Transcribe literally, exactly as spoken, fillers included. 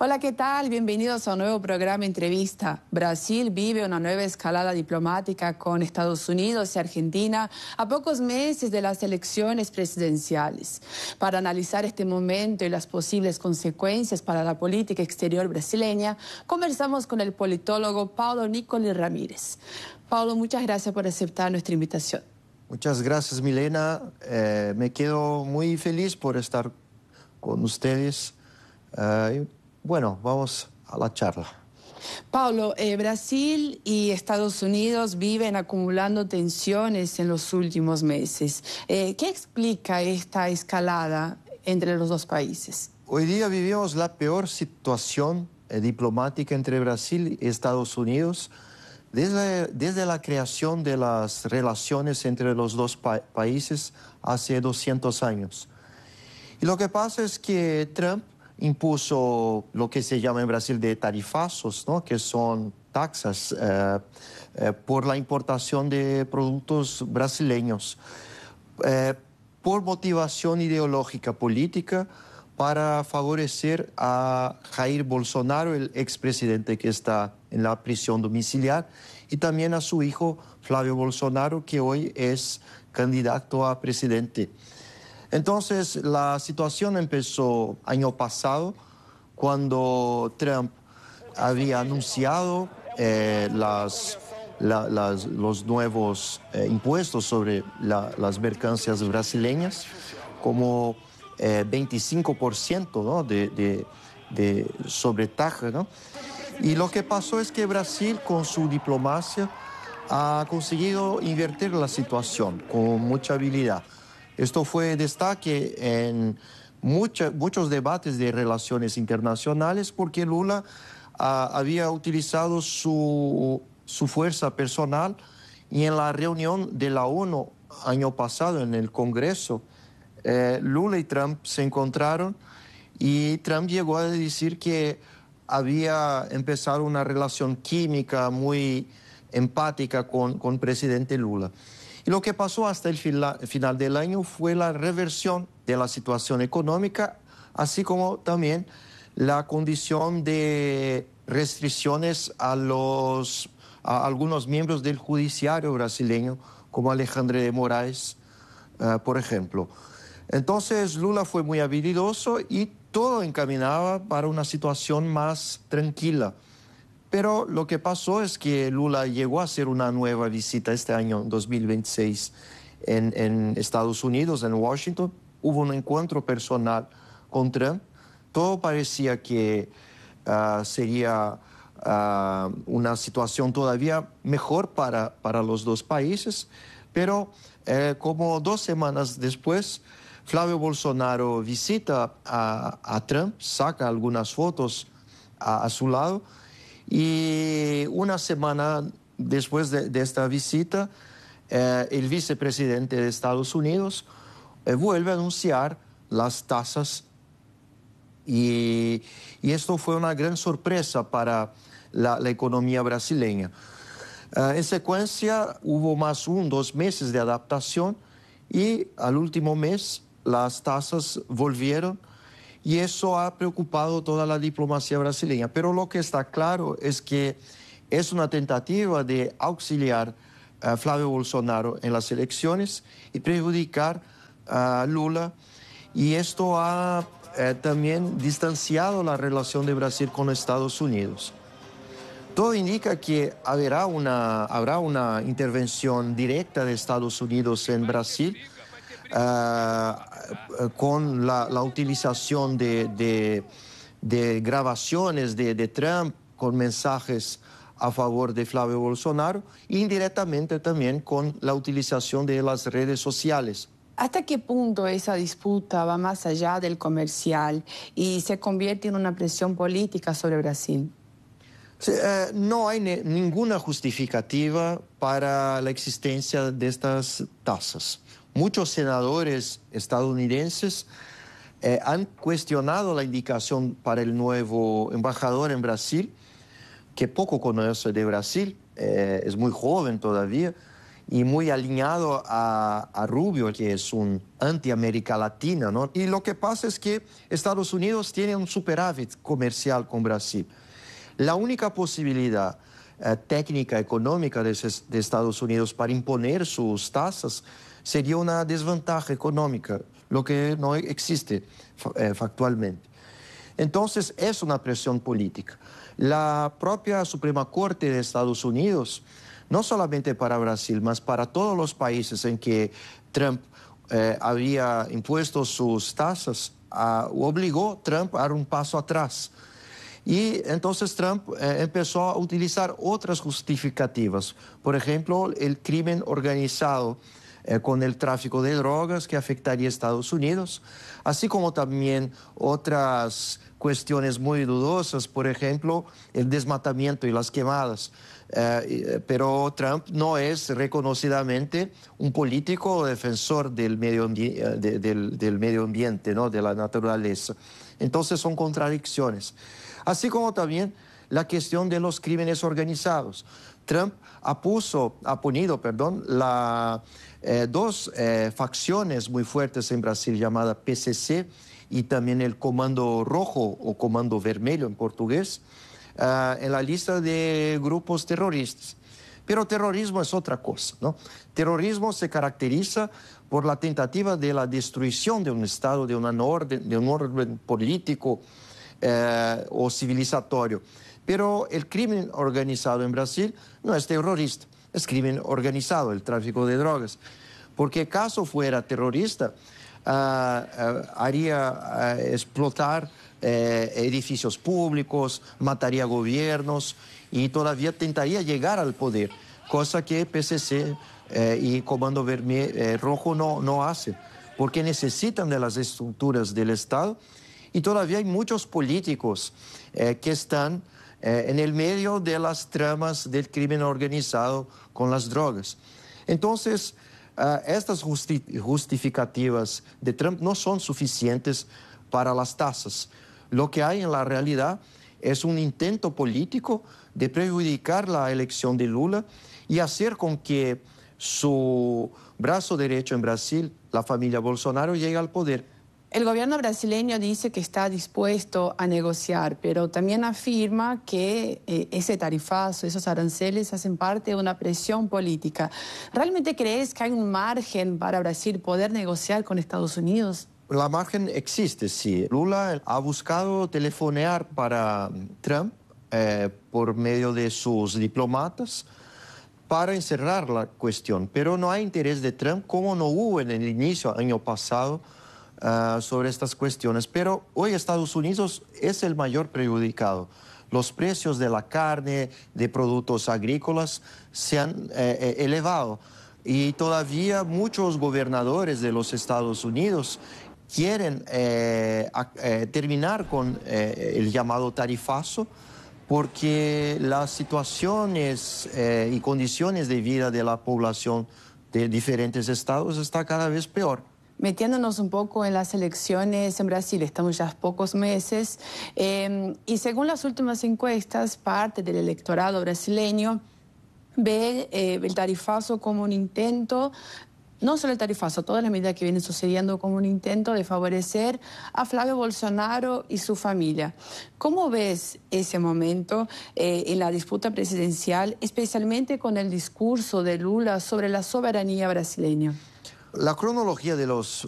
Hola, ¿qué tal? Bienvenidos a un nuevo programa Entrevista. Brasil vive una nueva escalada diplomática con Estados Unidos y Argentina a pocos meses de las elecciones presidenciales. Para analizar este momento y las posibles consecuencias para la política exterior brasileña, conversamos con el politólogo Paulo Nicoli Ramírez. Paulo, muchas gracias por aceptar nuestra invitación. Muchas gracias, Milena. Eh, me quedo muy feliz por estar con ustedes. Eh, bueno, vamos a la charla. Paulo, eh, Brasil y Estados Unidos viven acumulando tensiones en los últimos meses. Eh, ¿Qué explica esta escalada entre los dos países? Hoy día vivimos la peor situación eh, diplomática entre Brasil y Estados Unidos desde, desde la creación de las relaciones entre los dos pa países hace doscientos años. Y lo que pasa es que Trump impuso lo que se llama en Brasil de tarifazos, ¿no? Que son taxas eh, eh, por la importación de productos brasileños, eh, por motivación ideológica política para favorecer a Jair Bolsonaro, el expresidente que está en la prisión domiciliar, y también a su hijo Flávio Bolsonaro, que hoy es candidato a presidente. Entonces, la situación empezó año pasado, cuando Trump había anunciado eh, las, la, las, los nuevos eh, impuestos sobre la, las mercancías brasileñas, como eh, veinticinco por ciento, ¿no? de, de, de sobretaja, ¿no? Y lo que pasó es que Brasil, con su diplomacia, ha conseguido invertir la situación con mucha habilidad. Esto fue destaque en mucha, muchos debates de relaciones internacionales porque Lula uh, había utilizado su, su fuerza personal, y en la reunión de la ONU año pasado en el Congreso, eh, Lula y Trump se encontraron y Trump llegó a decir que había empezado una relación química muy empática con, con el presidente Lula. Y lo que pasó hasta el final del año fue la reversión de la situación económica, así como también la condición de restricciones a, los, a algunos miembros del judiciario brasileño, como Alexandre de Moraes, uh, por ejemplo. Entonces Lula fue muy habilidoso y todo encaminaba para una situación más tranquila. Pero lo que pasó es que Lula llegó a hacer una nueva visita este año, dos mil veintiséis, en, en Estados Unidos, en Washington. Hubo un encuentro personal con Trump. Todo parecía que uh, sería uh, una situación todavía mejor para, para los dos países. Pero eh, como dos semanas después, Flávio Bolsonaro visita a, a Trump, saca algunas fotos a, a su lado. Y una semana después de, de esta visita, eh, el vicepresidente de Estados Unidos eh, vuelve a anunciar las tasas, y, y esto fue una gran sorpresa para la, la economía brasileña. Eh, en secuencia hubo más un, dos meses de adaptación, y al último mes las tasas volvieron. Y eso ha preocupado toda la diplomacia brasileña. Pero lo que está claro es que es una tentativa de auxiliar a Flávio Bolsonaro en las elecciones y perjudicar a Lula. Y esto ha eh, también distanciado la relación de Brasil con Estados Unidos. Todo indica que habrá una, habrá una intervención directa de Estados Unidos en Brasil, Uh, con la, la utilización de, de, de grabaciones de, de Trump con mensajes a favor de Flávio Bolsonaro, e indirectamente también con la utilización de las redes sociales. ¿Hasta qué punto esa disputa va más allá del comercial y se convierte en una presión política sobre Brasil? Sí, eh, no hay ne- ninguna justificativa para la existencia de estas tasas. Muchos senadores estadounidenses eh, han cuestionado la indicación para el nuevo embajador en Brasil, que poco conoce de Brasil, eh, es muy joven todavía, y muy alineado a, a Rubio, que es un anti-América Latina, ¿no? Y lo que pasa es que Estados Unidos tiene un superávit comercial con Brasil. La única posibilidad eh, técnica, económica de, de Estados Unidos para imponer sus tasas sería una desventaja económica, lo que no existe eh, factualmente. Entonces, es una presión política. La propia Suprema Corte de Estados Unidos, no solamente para Brasil, mas para todos los países en que Trump eh, había impuesto sus tasas, a, obligó a Trump a dar un paso atrás. Y entonces Trump eh, empezó a utilizar otras justificativas. Por ejemplo, el crimen organizado eh, con el tráfico de drogas que afectaría a Estados Unidos, así como también otras cuestiones muy dudosas, por ejemplo, el desmatamiento y las quemadas. Eh, pero Trump no es reconocidamente un político defensor del medio, ambi de, del, del medio ambiente, ¿no? De la naturaleza. Entonces son contradicciones. Así como también la cuestión de los crímenes organizados. Trump apuso, ha ponido, perdón, la, eh, dos eh, facciones muy fuertes en Brasil llamadas P C C y también el Comando Rojo o Comando Vermelho en portugués, uh, en la lista de grupos terroristas. Pero terrorismo es otra cosa, ¿no? Terrorismo se caracteriza por la tentativa de la destrucción de un Estado, de, una orden, de un orden político eh, o civilizatorio. Pero el crimen organizado en Brasil no es terrorista, es crimen organizado, el tráfico de drogas. Porque caso fuera terrorista, uh, uh, haría uh, explotar uh, edificios públicos, mataría gobiernos y todavía tentaría llegar al poder, cosa que P C C eh, y Comando Vermelho, eh, Rojo no, no hacen, porque necesitan de las estructuras del Estado y todavía hay muchos políticos eh, que están eh, en el medio de las tramas del crimen organizado con las drogas. Entonces, uh, estas justi justificativas de Trump no son suficientes para las tasas. Lo que hay en la realidad es un intento político de perjudicar la elección de Lula y hacer con que su brazo derecho en Brasil, la familia Bolsonaro, llegue al poder. El gobierno brasileño dice que está dispuesto a negociar, pero también afirma que eh, ese tarifazo, esos aranceles hacen parte de una presión política. ¿Realmente crees que hay un margen para Brasil poder negociar con Estados Unidos? La margen existe, sí. Lula ha buscado telefonear para Trump eh, por medio de sus diplomatas para encerrar la cuestión, pero no hay interés de Trump, como no hubo en el inicio, año pasado, uh, sobre estas cuestiones. Pero hoy Estados Unidos es el mayor perjudicado. Los precios de la carne, de productos agrícolas, se han eh, elevado y todavía muchos gobernadores de los Estados Unidos quieren eh, a, eh, terminar con eh, el llamado tarifazo, porque las situaciones eh, y condiciones de vida de la población de diferentes estados está cada vez peor. Metiéndonos un poco en las elecciones en Brasil, estamos ya a pocos meses, eh, y según las últimas encuestas, parte del electorado brasileño ve eh, el tarifazo como un intento, no solo el tarifazo, todas las medidas que vienen sucediendo como un intento de favorecer a Flavio Bolsonaro y su familia. ¿Cómo ves ese momento eh, en la disputa presidencial, especialmente con el discurso de Lula sobre la soberanía brasileña? La cronología de los